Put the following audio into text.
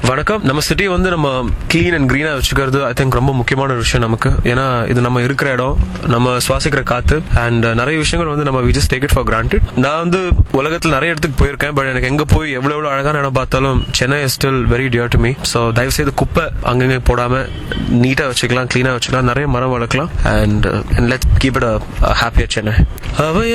வணக்கம். நம்ம சிட்டி வந்து நம்ம கிளீன் அண்ட் கிரீனா வச்சுக்கிறது ஐ திங்க் ரொம்ப முக்கியமான ஒரு விஷயம் நமக்கு. ஏன்னா இது நம்ம இருக்கிற இடம், நம்ம சுவாசிக்கிற காத்து அண்ட் நிறைய விஷயங்கள் வந்து நம்ம we just take it for granted. நான் வந்து உலகத்தில் நிறைய இடத்துக்கு போயிருக்கேன். பட் எனக்கு எங்க போய் எவ்வளவு அழகான இடம் பார்த்தாலும் Chennai is still very dear to me. So தயவு செய்து குப்பை அங்கங்கே போடாம நீட்டா வச்சுக்கலாம், கிளீனா வச்சுக்கலாம், நிறைய மரம் வளர்க்கலாம் and let's keep it a happier Chennai.